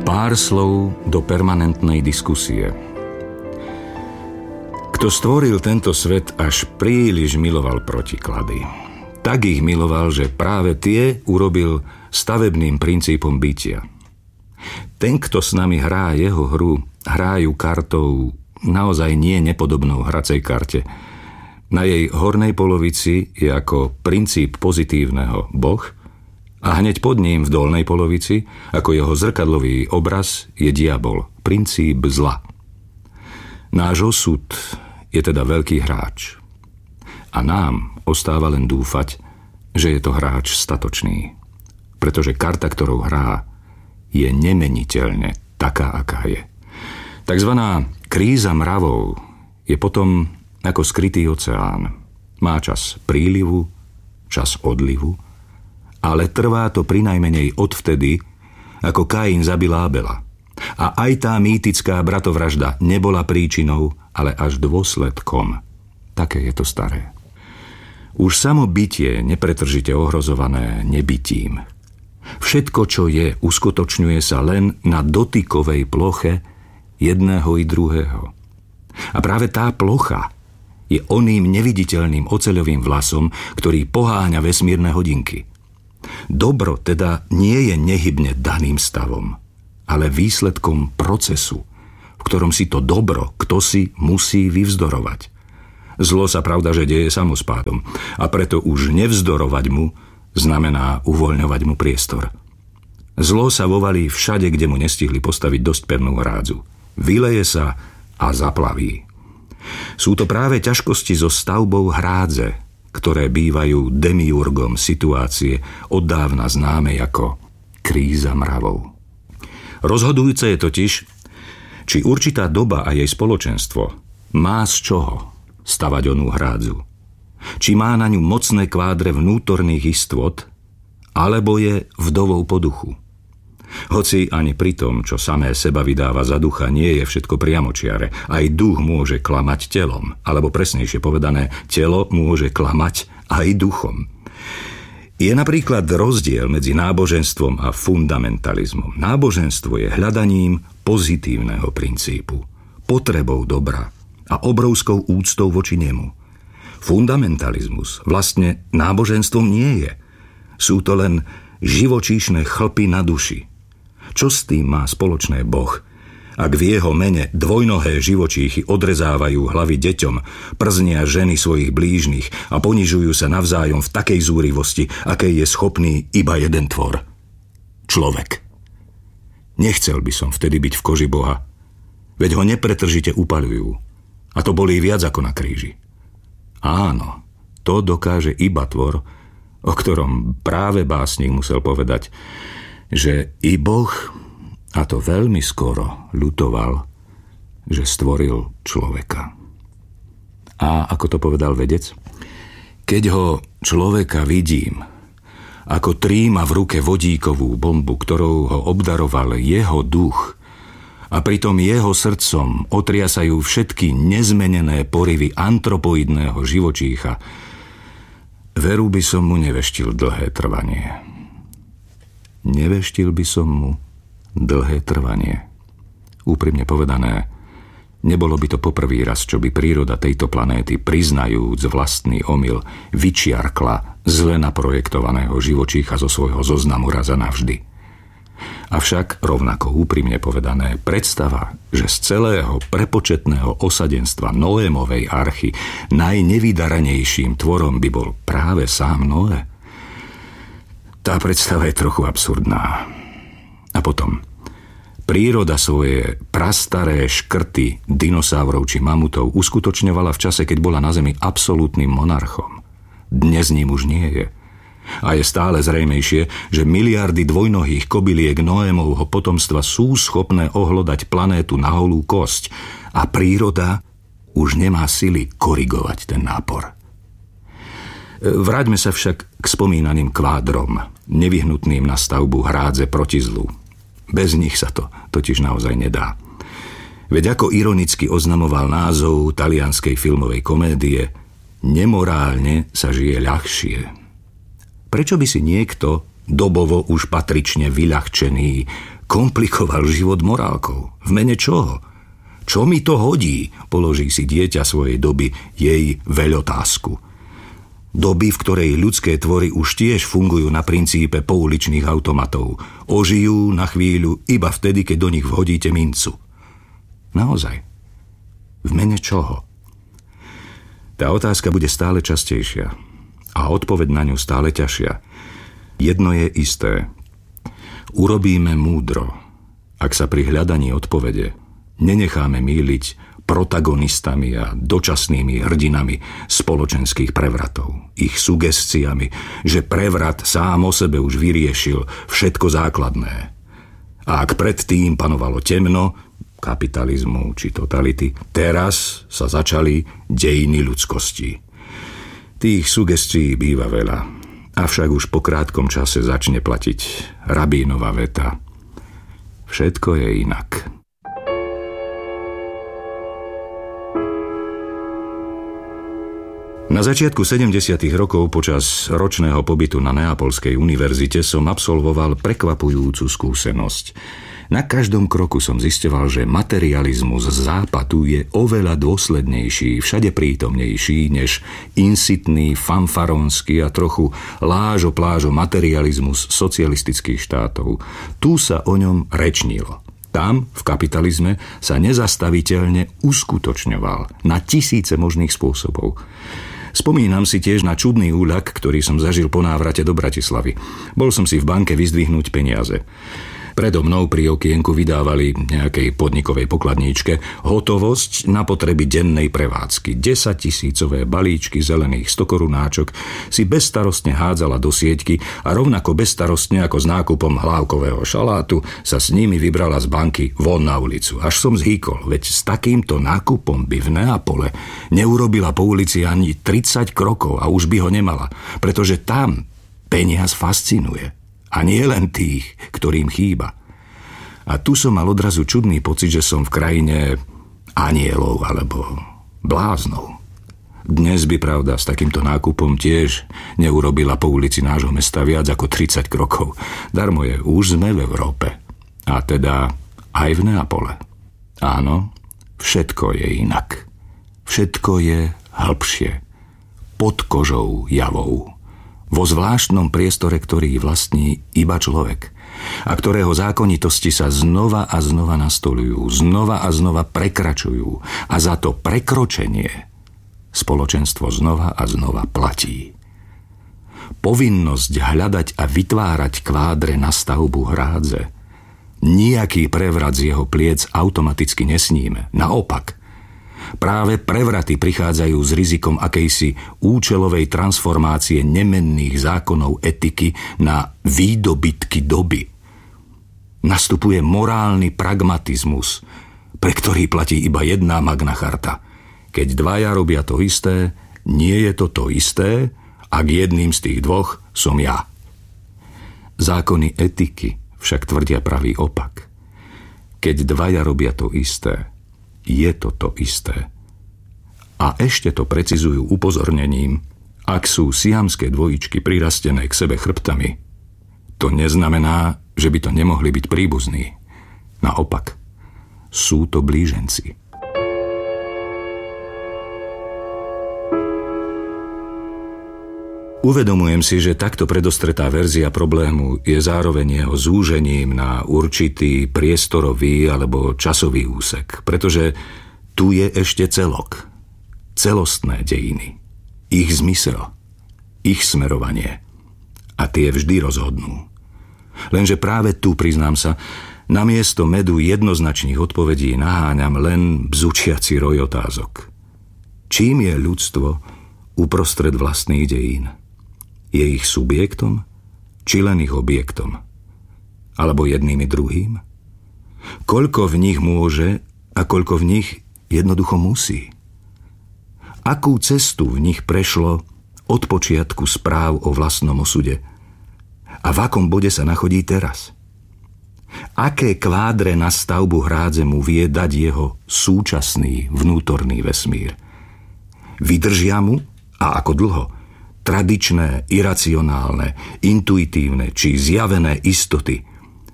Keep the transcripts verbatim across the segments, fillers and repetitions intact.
Pár slov do permanentnej diskusie. Kto stvoril tento svet, až príliš miloval protiklady. Tak ich miloval, že práve tie urobil stavebným princípom bytia. Ten, kto s nami hrá jeho hru, hrajú kartou naozaj nie nepodobnou hracej karte. Na jej hornej polovici je ako princíp pozitívneho Boh a hneď pod ním v dolnej polovici, ako jeho zrkadlový obraz, je diabol, princíp zla. Náš osud je teda veľký hráč. A nám ostáva len dúfať, že je to hráč statočný. Pretože karta, ktorou hrá, je nemeniteľne taká, aká je. Takzvaná kríza mravov je potom ako skrytý oceán. Má čas prílivu, čas odlivu, ale trvá to prinajmenej odvtedy, ako Kain zabil Ábela. A aj tá mýtická bratovražda nebola príčinou, ale až dôsledkom. Také je to staré. Už samo bytie nepretržite ohrozované nebytím. Všetko, čo je, uskutočňuje sa len na dotykovej ploche jedného i druhého. A práve tá plocha je oným neviditeľným oceľovým vlasom, ktorý poháňa vesmírne hodinky. Dobro teda nie je nehybne daným stavom, ale výsledkom procesu, v ktorom si to dobro ktosi musí vyvzdorovať. Zlo sa pravda, že deje samospádom a preto už nevzdorovať mu znamená uvoľňovať mu priestor. Zlo sa vovalí všade, kde mu nestihli postaviť dosť pevnú hrádzu. Vyleje sa a zaplaví. Sú to práve ťažkosti so stavbou hrádze, ktoré bývajú demiurgom situácie oddávna známej ako kríza mravov. Rozhodujúce je totiž, či určitá doba a jej spoločenstvo má z čoho stavať onú hrádzu. Či má na ňu mocné kvádre vnútorných istot, alebo je vdovou po duchu. Hoci ani pri tom, čo samé seba vydáva za ducha, nie je všetko priamočiare. Aj duch môže klamať telom, alebo presnejšie povedané, telo môže klamať aj duchom. Je napríklad rozdiel medzi náboženstvom a fundamentalizmom. Náboženstvo je hľadaním pozitívneho princípu, potrebou dobra a obrovskou úctou voči nemu. Fundamentalizmus vlastne náboženstvom nie je. Sú to len živočíšne chlpy na duši. Čo s tým má spoločné Boh, ak v jeho mene dvojnohé živočíchy odrezávajú hlavy deťom, prznia ženy svojich blížnych a ponižujú sa navzájom v takej zúrivosti, akej je schopný iba jeden tvor? Človek. Nechcel by som vtedy byť v koži Boha, veď ho nepretržite upaľujú. A to bolí viac ako na kríži. Áno, to dokáže iba tvor, o ktorom práve básnik musel povedať, že i Boh, a to veľmi skoro, ľutoval, že stvoril človeka. A ako to povedal vedec? Keď ho človeka vidím, ako tríma v ruke vodíkovú bombu, ktorou ho obdaroval jeho duch, a pritom jeho srdcom otriasajú všetky nezmenené porivy antropoidného živočícha, veru by som mu neveštil dlhé trvanie. Neveštil by som mu dlhé trvanie. Úprimne povedané, nebolo by to poprvý raz, čo by príroda tejto planéty, priznajúc vlastný omyl, vyčiarkla zle naprojektovaného živočícha zo svojho zoznamu raz a navždy. Avšak, rovnako úprimne povedané, predstava, že z celého prepočetného osadenstva Noémovej archy najnevydaranejším tvorom by bol práve sám Noé, tá predstava je trochu absurdná. A potom, príroda svoje prastaré škrty dinosaurov či mamutov uskutočňovala v čase, keď bola na Zemi absolútnym monarchom. Dnes ním už nie je. A je stále zrejmejšie, že miliardy dvojnohých kobyliek Noémovho potomstva sú schopné ohlodať planétu na holú kosť a príroda už nemá sily korigovať ten nápor. Vráťme sa však k spomínaným kvádrom, nevyhnutným na stavbu hrádze proti zlu. Bez nich sa to totiž naozaj nedá. Veď ako ironicky oznamoval názov talianskej filmovej komédie, nemorálne sa žije ľahšie. Prečo by si niekto, dobovo už patrične vyľahčený, komplikoval život morálkou. V mene čoho? Čo mi to hodí? Položí si dieťa svojej doby jej veľotázku. Doby, v ktorej ľudské tvory už tiež fungujú na princípe pouličných automatov. Ožijú na chvíľu iba vtedy, keď do nich vhodíte mincu. Naozaj. V mene čoho? Tá otázka bude stále častejšia a odpoveď na ňu stále ťažšia. Jedno je isté. Urobíme múdro, ak sa pri hľadaní odpovede nenecháme mýliť protagonistami a dočasnými hrdinami spoločenských prevratov, ich sugestiami, že prevrat sám o sebe už vyriešil všetko základné. A ak predtým panovalo temno, kapitalizmu či totality, teraz sa začali dejiny ľudskosti. Tých sugestií býva veľa, avšak už po krátkom čase začne platiť rabínova veta. Všetko je inak. Na začiatku sedemdesiatych rokov počas ročného pobytu na Neapolskej univerzite som absolvoval prekvapujúcu skúsenosť. Na každom kroku som zisťoval, že materializmus z západu je oveľa dôslednejší, všade prítomnejší, než insitný, fanfaronský a trochu lážo-plážo materializmus socialistických štátov. Tu sa o ňom rečnilo. Tam, v kapitalizme, sa nezastaviteľne uskutočňoval na tisíce možných spôsobov. Spomínam si tiež na čudný úľak, ktorý som zažil po návrate do Bratislavy. Bol som si v banke vyzdvihnúť peniaze. Predo mnou pri okienku vydávali nejakej podnikovej pokladníčke hotovosť na potreby dennej prevádzky. desaťtisícové balíčky zelených stokorunáčok si bezstarostne hádzala do sieťky a rovnako bezstarostne ako s nákupom hlávkového šalátu sa s nimi vybrala z banky von na ulicu. Až som zhýkol, veď s takýmto nákupom by v Neapole neurobila po ulici ani tridsať krokov a už by ho nemala, pretože tam peniaz fascinuje. A nie len tých, ktorým chýba. A tu som mal odrazu čudný pocit, že som v krajine anielov alebo bláznov. Dnes by, pravda, s takýmto nákupom tiež neurobila po ulici nášho mesta viac ako tridsať krokov. Darmo je, už sme v Európe. A teda aj v Neapole. Áno, všetko je inak. Všetko je hlbšie. Pod kožou javou. Vo zvláštnom priestore, ktorý vlastní iba človek a ktorého zákonitosti sa znova a znova nastolujú, znova a znova prekračujú a za to prekročenie spoločenstvo znova a znova platí. Povinnosť hľadať a vytvárať kvádre na stavbu hrádze. Nijaký prevrat z jeho pliec automaticky nesníme. Naopak, práve prevraty prichádzajú s rizikom akejsi účelovej transformácie nemenných zákonov etiky na výdobytky doby. Nastupuje morálny pragmatizmus, pre ktorý platí iba jedna Magna Charta. Keď dvaja robia to isté, nie je to to isté, ak jedným z tých dvoch som ja. Zákony etiky však tvrdia pravý opak. Keď dvaja robia to isté, je to to isté. A ešte to precizujú upozornením, ak sú siamské dvojičky prirastené k sebe chrbtami, to neznamená, že by to nemohli byť príbuzní. Naopak, sú to blíženci. Uvedomujem si, že takto predostretá verzia problému je zároveň jeho zúžením na určitý priestorový alebo časový úsek, pretože tu je ešte celok, celostné dejiny, ich zmysel, ich smerovanie a tie vždy rozhodnú. Lenže práve tu, priznám sa, namiesto medu jednoznačných odpovedí naháňam len bzučiaci roj otázok. Čím je ľudstvo uprostred vlastných dejín? Je ich subjektom, či len ich objektom? Alebo jedným i druhým? Koľko v nich môže a koľko v nich jednoducho musí? Akú cestu v nich prešlo od počiatku správ o vlastnom osude? A v akom bode sa nachodí teraz? Aké kvádre na stavbu hrádze mu vie dať jeho súčasný vnútorný vesmír? Vydržia mu a ako dlho tradičné, iracionálne, intuitívne či zjavené istoty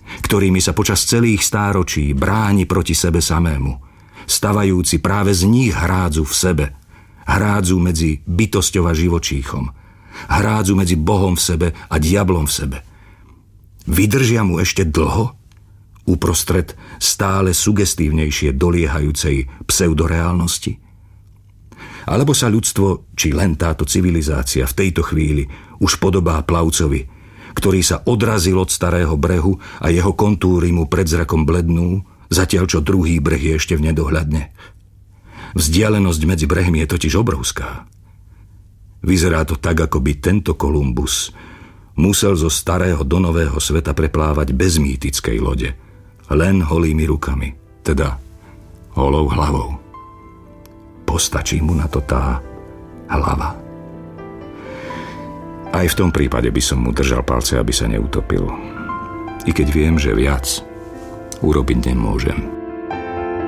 ktorými sa počas celých stáročí bráni proti sebe samému, stavajúci práve z nich hrádzu v sebe, hrádzu medzi bytosťou a živočíchom, hrádzu medzi Bohom v sebe a diablom v sebe. Vydržia mu ešte dlho uprostred stále sugestívnejšie doliehajúcej pseudoreálnosti? Alebo sa ľudstvo, či len táto civilizácia v tejto chvíli už podobá plavcovi, ktorý sa odrazil od starého brehu a jeho kontúry mu pred zrakom blednú, zatiaľ čo druhý breh je ešte v nedohľadne. Vzdialenosť medzi brehmi je totiž obrovská. Vyzerá to tak, ako by tento Kolumbus musel zo starého do nového sveta preplávať bez mýtickej lode, len holými rukami, teda holou hlavou. Postačí mu na to tá hlava. Aj v tom prípade by som mu držal palce, aby sa neutopil. I keď viem, že viac urobiť nemôžem.